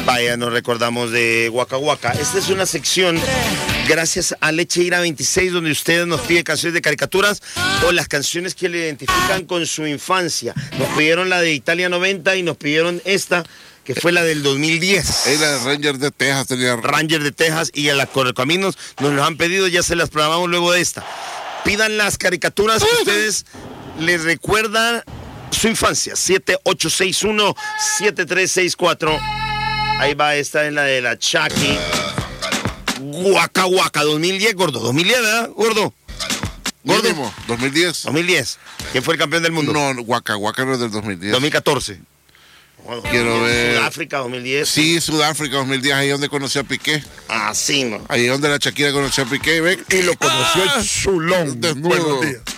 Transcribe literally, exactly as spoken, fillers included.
Vaya, nos recordamos de Waka Waka. Esta es una sección gracias a Lecheira veintiséis, donde ustedes nos piden canciones de caricaturas o las canciones que le identifican con su infancia. Nos pidieron la de Italia noventa y nos pidieron esta, que fue la del dos mil diez. Es la de Ranger de Texas. Tenía... Ranger de Texas, y a la Correcaminos nos los han pedido, ya se las programamos luego de esta. Pidan las caricaturas que ustedes les recuerdan su infancia. siete ocho seis uno, siete tres seis cuatro. Ahí va, esta es la de la Chucky. Waka Waka, dos mil diez, gordo. dos mil diez, ¿verdad, gordo? Gordo. Mínimo, dos mil diez. dos mil diez. ¿Quién fue el campeón del mundo? No, Waka Waka no es del dos mil diez. dos mil catorce. Bueno, quiero ver. Sudáfrica, dos mil diez. Sí, Sudáfrica, dos mil diez, ahí donde conocí a Piqué. Ah, sí, ¿no? Ahí donde la Shakira conoció a Piqué, ¿ven? Y lo conoció ah, el chulón. Desnudo. Buenos días.